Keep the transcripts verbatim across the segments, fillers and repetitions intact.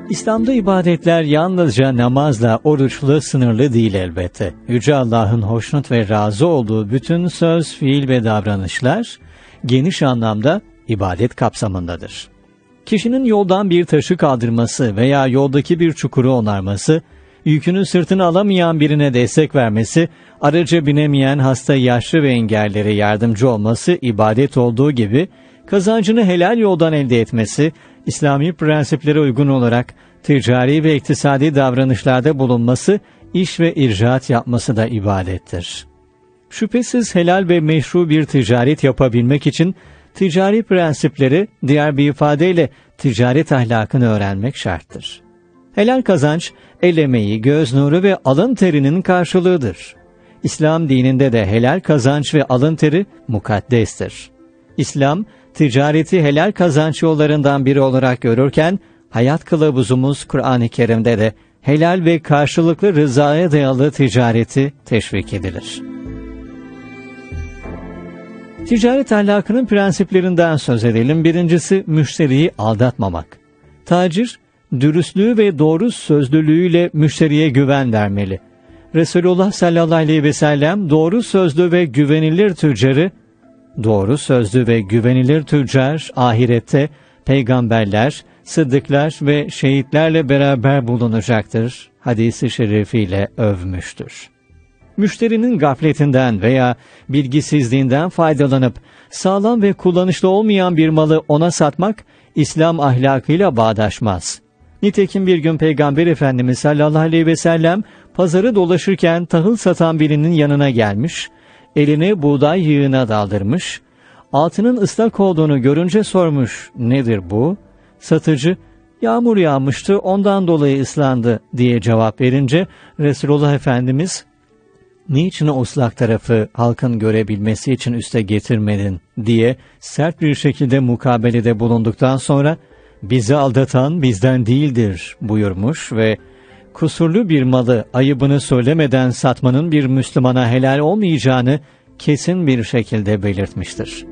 İslam'da ibadetler yalnızca namazla, oruçla sınırlı değil elbette. Yüce Allah'ın hoşnut ve razı olduğu bütün söz, fiil ve davranışlar geniş anlamda ibadet kapsamındadır. Kişinin yoldan bir taşı kaldırması veya yoldaki bir çukuru onarması, yükünü sırtına alamayan birine destek vermesi, araca binemeyen hasta, yaşlı ve engellilere yardımcı olması ibadet olduğu gibi, kazancını helal yoldan elde etmesi, İslami prensiplere uygun olarak ticari ve iktisadi davranışlarda bulunması, iş ve ircaat yapması da ibadettir. Şüphesiz helal ve meşru bir ticaret yapabilmek için ticari prensipleri, diğer bir ifadeyle ticaret ahlakını öğrenmek şarttır. Helal kazanç, el emeği, göz nuru ve alın terinin karşılığıdır. İslam dininde de helal kazanç ve alın teri mukaddestir. İslam, ticareti helal kazanç yollarından biri olarak görürken, hayat kılavuzumuz Kur'an-ı Kerim'de de helal ve karşılıklı rızaya dayalı ticareti teşvik edilir. Ticaret ahlakının prensiplerinden söz edelim. Birincisi, müşteriyi aldatmamak. Tacir, dürüstlüğü ve doğru sözlülüğüyle müşteriye güven vermeli. Resulullah sallallahu aleyhi ve sellem doğru sözlü ve güvenilir tüccarı, doğru sözlü ve güvenilir tüccar ahirette peygamberler, sıddıklar ve şehitlerle beraber bulunacaktır hadisi şerifiyle övmüştür. Müşterinin gafletinden veya bilgisizliğinden faydalanıp sağlam ve kullanışlı olmayan bir malı ona satmak İslam ahlakıyla bağdaşmaz. Nitekim bir gün Peygamber Efendimiz sallallahu aleyhi ve sellem pazarı dolaşırken tahıl satan birinin yanına gelmiş, elini buğday yığına daldırmış, altının ıslak olduğunu görünce sormuş, nedir bu? Satıcı, yağmur yağmıştı ondan dolayı ıslandı diye cevap verince Resulullah Efendimiz, niçin o ıslak tarafı halkın görebilmesi için üste getirmedin diye sert bir şekilde mukabelede bulunduktan sonra bizi aldatan bizden değildir buyurmuş ve kusurlu bir malı ayıbını söylemeden satmanın bir Müslümana helal olmayacağını kesin bir şekilde belirtmiştir.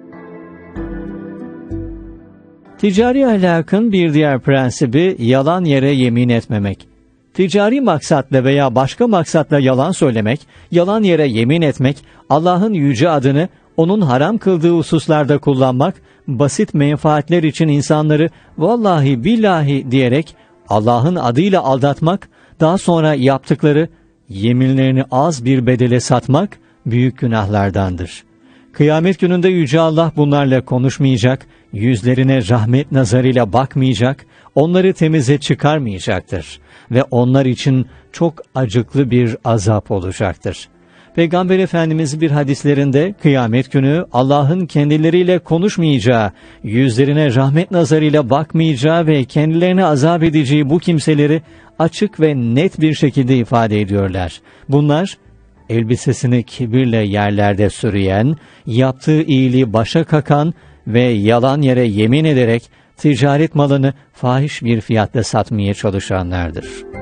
Ticari ahlakın bir diğer prensibi yalan yere yemin etmemek. Ticari maksatla veya başka maksatla yalan söylemek, yalan yere yemin etmek, Allah'ın yüce adını onun haram kıldığı hususlarda kullanmak, basit menfaatler için insanları vallahi billahi diyerek Allah'ın adıyla aldatmak, daha sonra yaptıkları yeminlerini az bir bedele satmak büyük günahlardandır. Kıyamet gününde Yüce Allah bunlarla konuşmayacak, yüzlerine rahmet nazarıyla bakmayacak, onları temize çıkarmayacaktır ve onlar için çok acıklı bir azap olacaktır. Peygamber Efendimiz bir hadislerinde kıyamet günü Allah'ın kendileriyle konuşmayacağı, yüzlerine rahmet nazarıyla bakmayacağı ve kendilerine azap edeceği bu kimseleri açık ve net bir şekilde ifade ediyorlar. Bunlar, elbisesini kibirle yerlerde sürüyen, yaptığı iyiliği başa kakan ve yalan yere yemin ederek ticaret malını fahiş bir fiyatla satmaya çalışanlardır.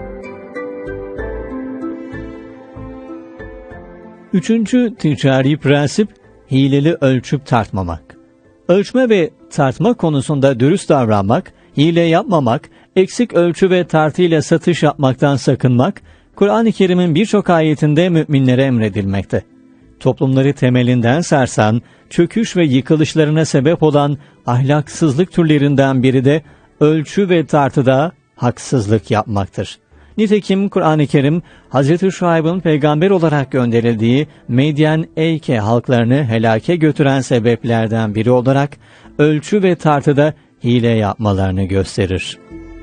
Üçüncü ticari prensip, hileli ölçüp tartmamak. Ölçme ve tartma konusunda dürüst davranmak, hile yapmamak, eksik ölçü ve tartıyla satış yapmaktan sakınmak, Kur'an-ı Kerim'in birçok ayetinde müminlere emredilmekte. Toplumları temelinden sarsan, çöküş ve yıkılışlarına sebep olan ahlaksızlık türlerinden biri de ölçü ve tartıda haksızlık yapmaktır. Nitekim Kur'an-ı Kerim, Hazreti Şuayb'ın peygamber olarak gönderildiği Medyen Eyke halklarını helake götüren sebeplerden biri olarak ölçü ve tartıda hile yapmalarını gösterir.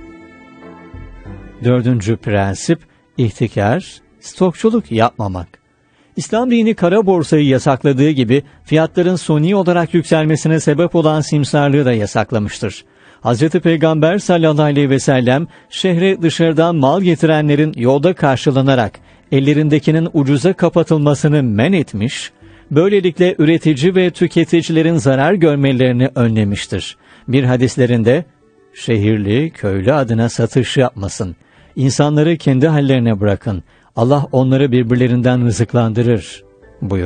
Dördüncü prensip, ihtikar, stokçuluk yapmamak. İslam dini kara borsayı yasakladığı gibi fiyatların suni olarak yükselmesine sebep olan simsarlığı da yasaklamıştır. Hazreti Peygamber sallallahu aleyhi ve sellem şehre dışarıdan mal getirenlerin yolda karşılanarak ellerindekinin ucuza kapatılmasını men etmiş, böylelikle üretici ve tüketicilerin zarar görmelerini önlemiştir. Bir hadislerinde, şehirli, köylü adına satış yapmasın, İnsanları kendi hallerine bırakın, Allah onları birbirlerinden rızıklandırır buyurur.